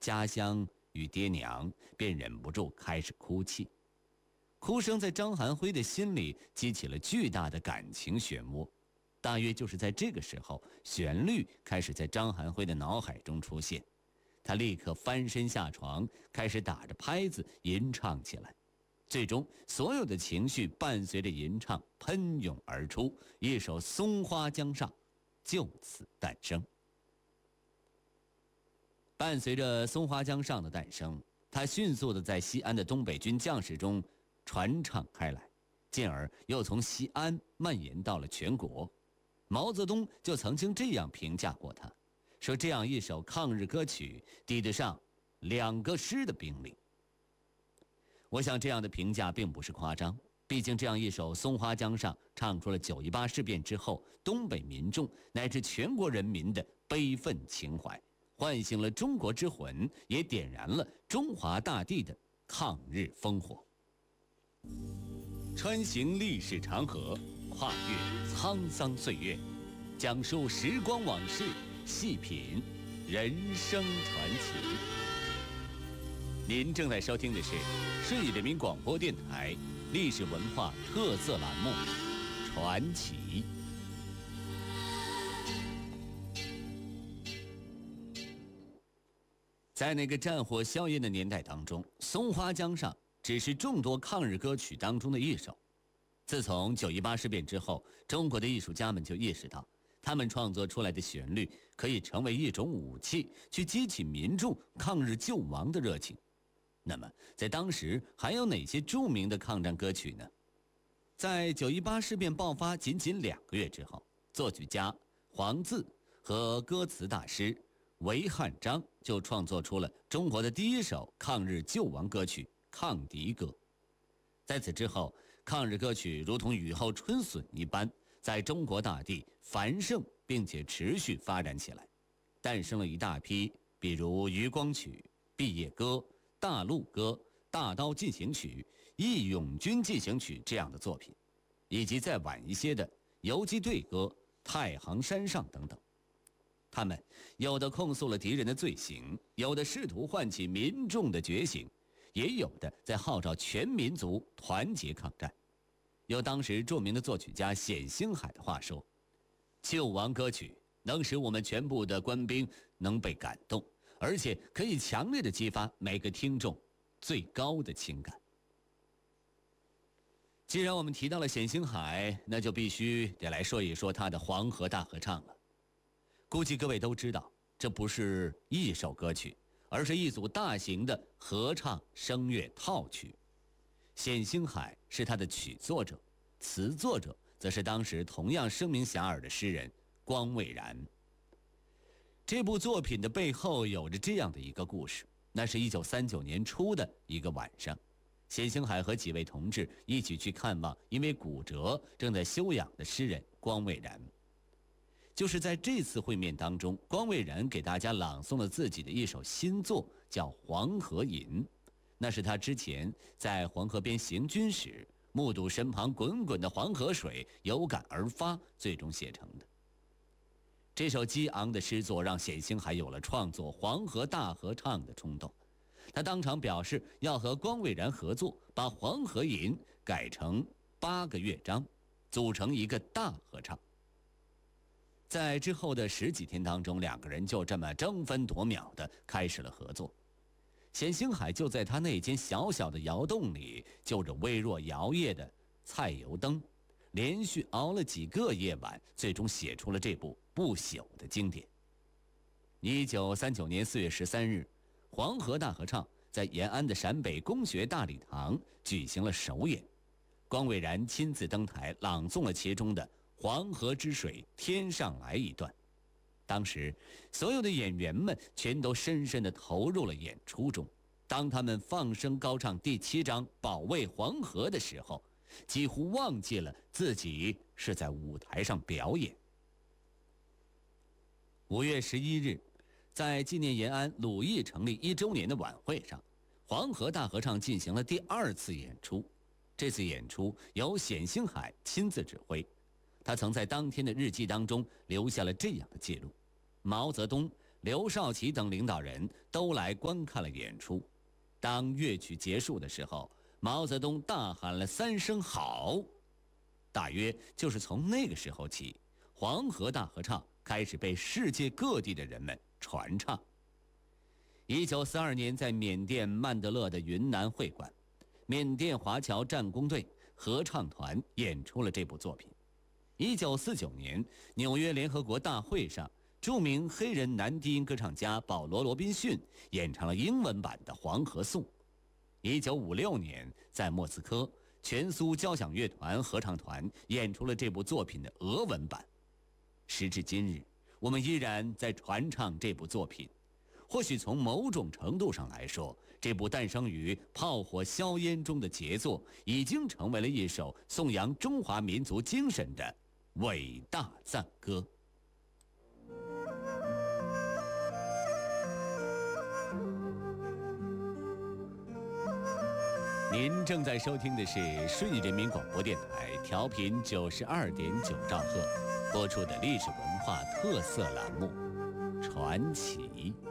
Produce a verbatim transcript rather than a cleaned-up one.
家乡与爹娘，便忍不住开始哭泣。哭声在张寒辉的心里激起了巨大的感情漩涡。大约就是在这个时候，旋律开始在张寒辉的脑海中出现。他立刻翻身下床，开始打着拍子吟唱起来。最终，所有的情绪伴随着吟唱喷涌而出，一首《松花江上》就此诞生。伴随着《松花江上》的诞生，它迅速地在西安的东北军将士中传唱开来，进而又从西安蔓延到了全国。毛泽东就曾经这样评价过它，说这样一首抗日歌曲抵得上两个师的兵力。我想这样的评价并不是夸张，毕竟这样一首《松花江上》唱出了九一八事变之后东北民众乃至全国人民的悲愤情怀，唤醒了中国之魂，也点燃了中华大地的抗日烽火。穿行历史长河，跨越沧桑岁月，讲述时光往事，细品人生传奇。您正在收听的是顺义人民广播电台历史文化特色栏目《传奇》。在那个战火硝烟的年代当中，《松花江上》只是众多抗日歌曲当中的一首。自从九一八事变之后，中国的艺术家们就意识到，他们创作出来的旋律可以成为一种武器，去激起民众抗日救亡的热情。那么，在当时还有哪些著名的抗战歌曲呢？在九一八事变爆发仅仅两个月之后，作曲家黄自和歌词大师韦汉章就创作出了中国的第一首抗日救亡歌曲《抗敌歌》。在此之后，抗日歌曲如同雨后春笋一般，在中国大地繁盛并且持续发展起来，诞生了一大批比如《渔光曲》《毕业歌》《大陆歌》《大刀进行曲》《义勇军进行曲》这样的作品，以及再晚一些的《游击队歌》《太行山上》等等。他们有的控诉了敌人的罪行，有的试图唤起民众的觉醒，也有的在号召全民族团结抗战。有当时著名的作曲家冼星海的话说，救亡歌曲能使我们全部的官兵能被感动，而且可以强烈的激发每个听众最高的情感。既然我们提到了冼星海，那就必须得来说一说他的《黄河大合唱》了。估计各位都知道，这不是一首歌曲，而是一组大型的合唱声乐套曲。冼星海是他的曲作者，词作者则是当时同样声名遐迩的诗人光蔚然。这部作品的背后有着这样的一个故事，那是一九三九年初的一个晚上，冼星海和几位同志一起去看望因为骨折正在休养的诗人光蔚然。就是在这次会面当中，光蔚然给大家朗诵了自己的一首新作，叫《黄河吟》，那是他之前在黄河边行军时，目睹身旁滚滚的黄河水，有感而发，最终写成的。这首激昂的诗作让冼星海有了创作《黄河大合唱》的冲动，他当场表示要和光蔚然合作，把《黄河吟》改成八个乐章，组成一个大合唱。在之后的十几天当中，两个人就这么争分夺秒地开始了合作。冼星海就在他那间小小的窑洞里，就着微弱摇曳的菜油灯，连续熬了几个夜晚，最终写出了这部不朽的经典。一九三九年四月十三日，黄河大合唱在延安的陕北公学大礼堂举行了首演，光蔚然亲自登台朗诵了其中的黄河之水天上来一段。当时所有的演员们全都深深地投入了演出中，当他们放声高唱第七章保卫黄河的时候，几乎忘记了自己是在舞台上表演。五月十一日，在纪念延安鲁艺成立一周年的晚会上，黄河大合唱进行了第二次演出。这次演出由冼星海亲自指挥，他曾在当天的日记当中留下了这样的记录：毛泽东、 刘少奇等领导人都来观看了演出。当乐曲结束的时候，毛泽东大喊了三声好。大约就是从那个时候起，黄河大合唱开始被世界各地的人们传唱。一九四二年，在缅甸曼德勒的云南会馆，缅甸华侨战功队合唱团演出了这部作品。一九四九年，纽约联合国大会上，著名黑人男低音歌唱家保罗·罗宾逊演唱了英文版的《黄河颂》。一九五六年，在莫斯科，全苏交响乐团合唱团演出了这部作品的俄文版。时至今日，我们依然在传唱这部作品。或许从某种程度上来说，这部诞生于炮火硝烟中的杰作，已经成为了一首颂扬中华民族精神的伟大赞歌。您正在收听的是顺义人民广播电台调频九十二点九兆赫播出的历史文化特色栏目《传奇》。